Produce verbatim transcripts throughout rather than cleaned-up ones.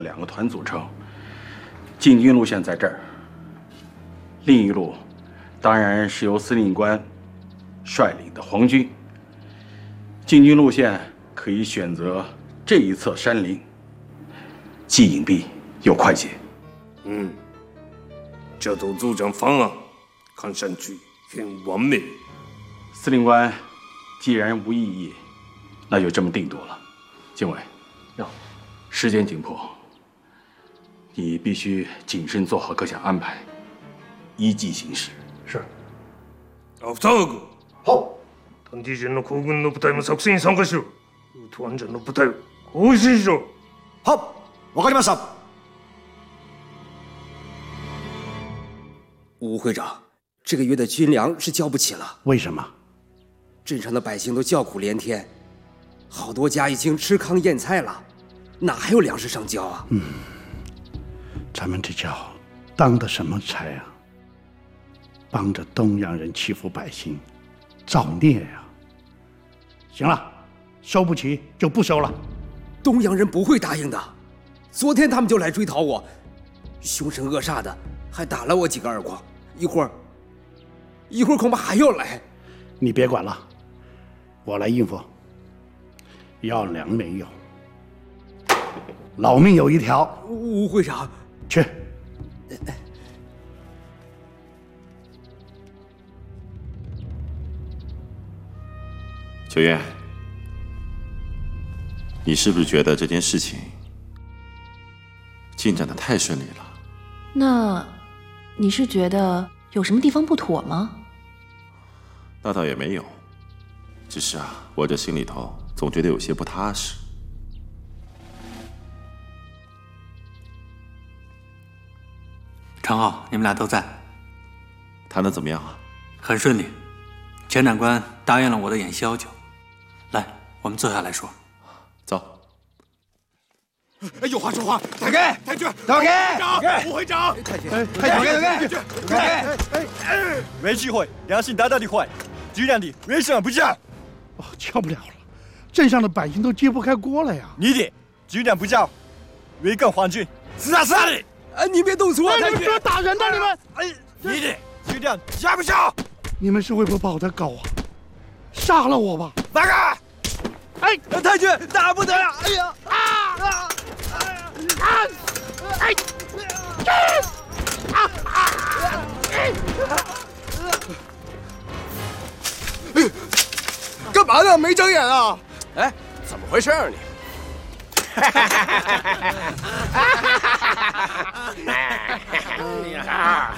两个团组成，进军路线在这儿，另一路当然是由司令官率领的皇军。进军路线可以选择这一侧山林，既隐蔽又快捷。 嗯，这种作战方案看上去很完美。 司令官既然无异议，那就这么定夺了。经纬， 哟， 时间紧迫。 你必须谨慎做好各项安排，依计行事。 是。 アフター軍。 好。 探偵陣の行軍の部隊も作戦に参加しろ。ルート安全の部隊を行進しろ。 好，わかりました。 吴会长，这个月的军粮是交不起了。 为什么？ 镇上的百姓都叫苦连天，好多家已经吃糠咽菜了，哪还有粮食上交啊？ 嗯。 咱们这叫当的什么差啊？帮着东洋人欺负百姓，造孽呀！行了，收不起就不收了。 东洋人不会答应的，昨天他们就来追讨我，凶神恶煞的，还打了我几个耳光。一会儿，一会儿恐怕还要来。 你别管了，我来应付。要粮没有，老命有一条。 吴会长。 去。 秋月，你是不是觉得这件事情进展的太顺利了？ 那你是觉得有什么地方不妥吗？ 那倒也没有，只是啊，我这心里头总觉得有些不踏实。 常浩，你们俩都在， 谈得怎么样啊？ 很顺利，钱长官答应了我的演习要求。来，我们坐下来说。 走。 哎，有话说话， 大哥， 太君， 大哥， 长，吴会长， 太君，太君，大哥，大哥，没机会，良心大大的坏，居然的为什么不叫？ 哦，叫不了了，镇上的百姓都揭不开锅了呀！ 你的居然不叫，违抗皇军，是啊是啊的。 哎，你别动粗啊！ 你们说打人的你们！ 哎，你的就这样下不下？ 你们是会不会把我的搞啊？杀了我吧！ 大哥， 哎， 太君打不得了！哎呀啊啊啊！ 哎，啊啊！ 干嘛呢？没睁眼啊？ 哎，怎么回事啊你？ 哈哈哈哈哈！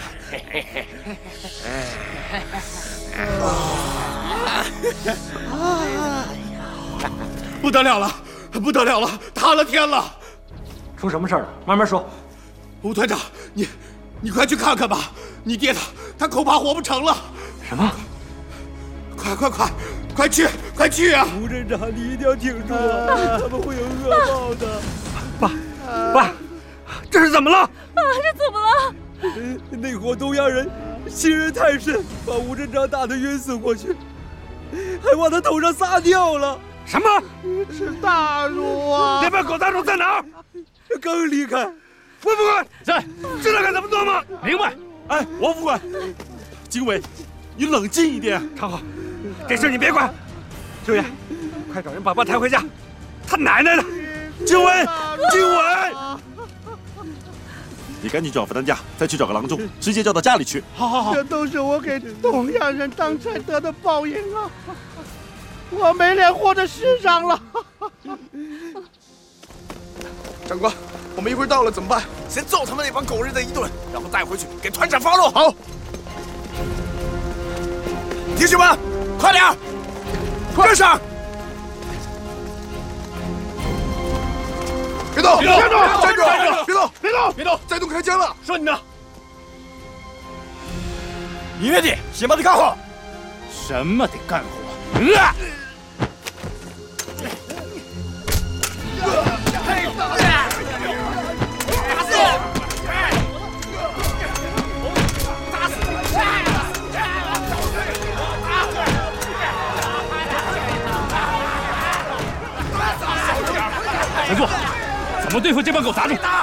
不得了了，不得了了，塌了天了！ 出什么事了？慢慢说。 吴团长，你你快去看看吧，你爹他他恐怕活不成了。 什么？ 快快快！ 快去，快去啊！ 吴镇长，你一定要挺住啊！他们会有恶报的。 爸，爸，这是怎么了？啊， 这怎么了？ 那伙东洋人信任太深，把吴镇长打得晕死过去，还往他头上撒尿了。 什么？ 是大儒啊！ 那边狗大儒在哪儿？ 刚离开。 我不管，在，知道该怎么做吗？ 明白。 哎，我不管。经纬，你冷静一点。常浩。 这事你别管，秋月，快找人把爸抬回家。他奶奶的，经纬，经纬， 你赶紧找副担架，再去找个郎中，直接叫到家里去。 好好好，这都是我给东洋人当差得的报应啊！我没脸活在世上了。 长官，我们一会儿到了怎么办？ 先揍他们那帮狗日的一顿，然后带回去给团长发落。 好。弟兄们。 快点，跟上！别动！别动！站住！别动！别动！别动！再动开枪了！ 说你呢？ 你月底先把他干活。 什么得干活？啊！怎么对付这帮给我砸住！